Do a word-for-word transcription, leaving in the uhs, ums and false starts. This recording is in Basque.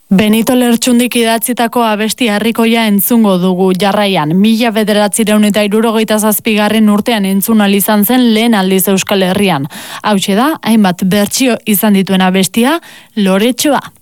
Benito Lertxundik idatzitako abesti harrikoia entzungo dugu jarraian. Mila bederatzireun eta hirurogeita zazpigarren urtean entzun ahal izan zen lehen aldiz Euskal Herrian. Hauxe da, hainbat bertsio izan dituen abestia, Loretxoa.